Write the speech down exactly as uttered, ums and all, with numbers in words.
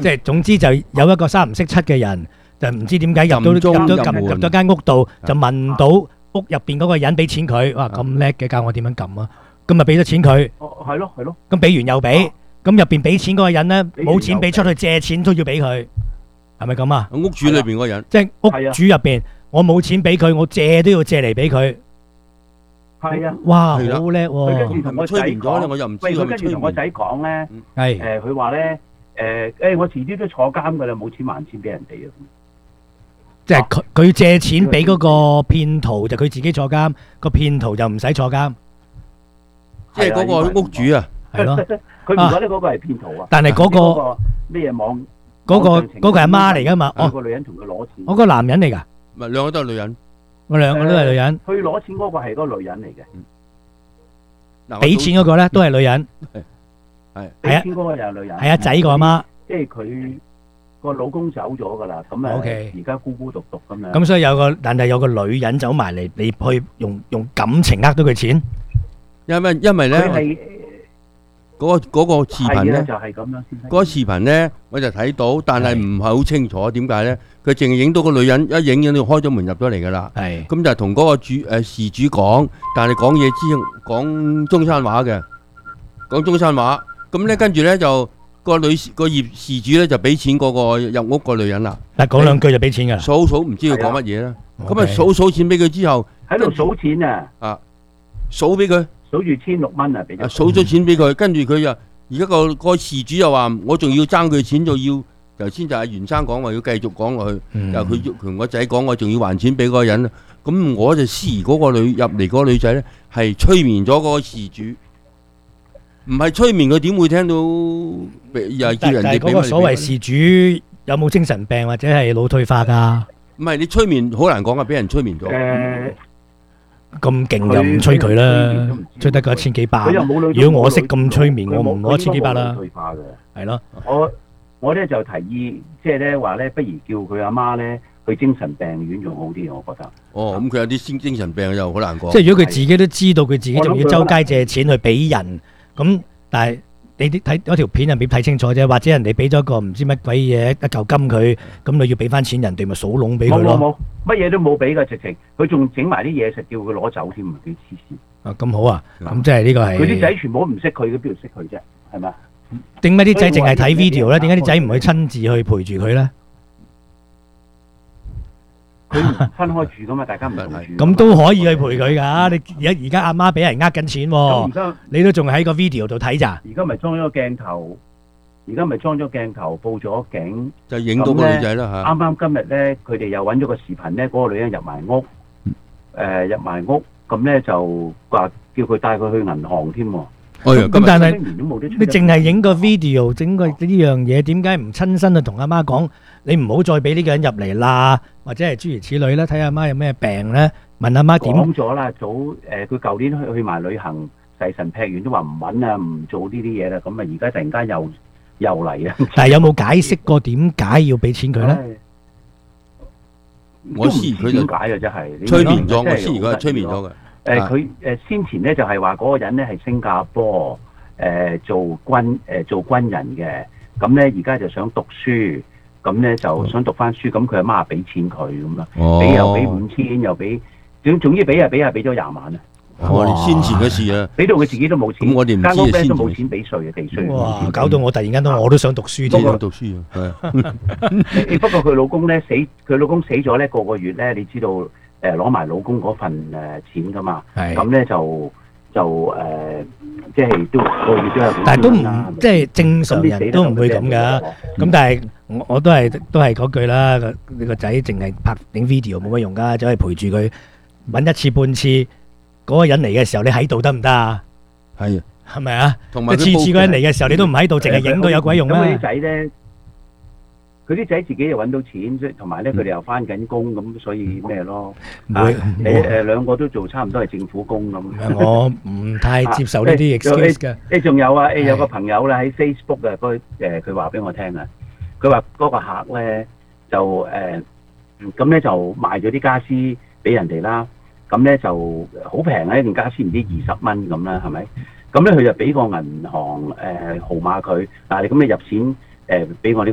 即係總之就有一個三唔識七嘅人，就唔知點解入到入到入入到間屋度，就問到屋入邊嗰個人俾錢佢，哇咁叻嘅，教我點樣撳啊！咁咪俾咗錢佢。 哦，係咯係咯。 咁俾完又俾，咁入邊俾錢嗰個人咧，冇錢俾出去借錢都要俾佢，係咪咁啊？ 屋主裏邊嗰人， 即係屋主入邊，我冇錢俾佢，我借都要借嚟俾佢。 係啊。 哇，好叻喎！ 佢跟住同我仔講， 我又唔知喂，佢跟住同我仔講咧， 係誒，佢話咧，誒，誒，我遲啲都坐監噶啦，冇錢還錢俾人哋啊。 即係佢佢借錢俾嗰個騙徒，就佢自己坐監，個騙徒就唔使坐監。 即係嗰個屋主啊， 係咯。 佢唔覺得嗰個係騙徒啊。 但係嗰個咩嘢網？ 嗰個嗰個係媽嚟噶嘛？ 哦，個女人同佢攞錢。 我個男人嚟噶。 唔係兩個都係女人。 我兩個都係女人。 去攞錢嗰個係嗰個女人嚟嘅。 俾錢嗰個咧都係女人。 係。 俾錢嗰個又係女人。 係阿仔個阿媽。 即係佢個老公走咗噶啦，咁啊，而家孤孤獨獨咁樣。 咁所以有個，但係有個女人走埋嚟，你去用用感情呃到佢錢。 因為因為咧，嗰個嗰個視頻咧， 就係咁樣先。 嗰個視頻咧，我就睇到，但係唔係好清楚點解咧？佢淨係影到個女人一影影到開咗門入咗嚟噶啦。 係。 咁就同嗰個主誒事主講，但係講嘢之講中山話嘅，講中山話。咁咧跟住咧就個女個業事主咧就俾錢嗰個入屋個女人啦。 但係講兩句就俾錢㗎啦。 數數唔知佢講乜嘢啦。咁啊數數錢俾佢之後， 喺度數錢啊！ 啊，數俾佢。 數住千六蚊啊！俾咗數咗錢俾佢，跟住佢又而家個個事主又話：我仲要爭佢錢，就要頭先就係袁生講話要繼續講落去，又佢同個仔講我仲要還錢俾嗰個人。咁我就思疑嗰個女入嚟嗰個女仔咧係催眠咗嗰個事主，唔係催眠佢點會聽到又係叫人哋俾？但係嗰個所謂事主有冇精神病或者係腦退化㗎？ 唔係你催眠好難講啊！俾人催眠咗。 誒。 咁勁就唔催佢啦，催得個一千幾百。如果我識咁催眠，我唔攞一千幾百啦。係咯。 我我咧就提議，即係咧話咧，不如叫佢阿媽咧去精神病院仲好啲，我覺得。 哦，咁佢有啲精精神病又好難講。 即係如果佢自己都知道，佢自己仲要周街借錢去俾人，咁但係你啲睇嗰條片入邊睇清楚啫，或者人哋俾咗個唔知乜鬼嘢一嚿金佢，咁你要俾翻錢人哋咪數籠俾佢咯。 冇冇冇，乜嘢都冇俾噶，直情佢仲整埋啲嘢食叫佢攞走添啊！幾黐線。 啊，咁好啊，咁即係呢個係。 佢啲仔全部都唔識佢，佢邊度識佢啫？係咪？ 點解啲仔淨係睇 video 咧？點解啲仔唔去親自去陪住佢咧？ 佢唔分開住噶嘛，大家唔同住。 咁都可以去陪佢噶。你而家而家阿媽俾人呃緊錢喎，你都仲喺個 video 度睇咋？ 而家咪裝咗個鏡頭，而家咪裝咗鏡頭報咗警， 就影到個女仔啦嚇。 啱啱今日咧，佢哋又揾咗個視頻咧，嗰個女人入埋屋，誒入埋屋，咁咧就話叫佢帶佢去銀行添喎。 咁但係你淨係影個 video，整個呢樣嘢，點解唔親身去同阿媽講？你唔好再俾呢個人入嚟啦，或者係諸如此類啦。睇阿媽有咩病咧，問阿媽點。講咗啦，早誒佢舊年去去埋旅行，誓神劈完都話唔揾啊，唔做呢啲嘢啦。咁啊，而家突然間又又嚟啊！ 但係有冇解釋過點解要俾錢佢咧？ 我思疑佢點解啊？真係催眠咗，我思疑佢係催眠咗嘅。 誒佢誒先前咧就係話嗰個人咧係新加坡誒做軍誒做軍人嘅，咁咧而家就想讀書，咁咧就想讀翻書，咁佢阿媽俾錢佢咁啦，俾又俾五千，又俾總總之俾啊俾啊俾咗廿萬啊！ 我哋先前嘅事啊， 俾到佢自己都冇錢， 咁我哋唔知啊， 間屋咧都冇錢俾稅嘅地稅。 哇！搞到我突然間都我都想讀書添。 想讀書啊！ 係。不過佢老公咧死，佢老公死咗咧個個月咧，你知道。誒攞埋老公嗰份誒錢噶嘛，咁咧就就誒，即係都個月都有。 但係都唔即係正常人都唔會咁噶。咁但係我我都係都係嗰句啦，個你個仔淨係拍影 video 冇乜用噶，就係陪住佢揾一次半次，嗰個人嚟嘅時候你喺度得唔得啊？ 係啊， 係咪啊？即係次次嗰人嚟嘅時候你都唔喺度，淨係影到有鬼用咩？ 咁啲仔咧。佢啲仔自己又揾到錢，即係同埋咧，佢哋又翻緊工，咁所以咩咯？啊，你誒兩個都做差唔多係政府工咁。 我唔太接受呢啲 excuse 嘅。 誒仲有啊，誒有個朋友咧喺 Facebook 啊，嗰誒佢話俾我聽啊，佢話嗰個客咧就誒咁咧就賣咗啲家私俾人哋啦，咁咧就好平啊，一件家私唔知二十蚊咁啦，係咪？咁咧佢就俾個銀行誒號碼佢，啊你咁你入錢誒俾我呢？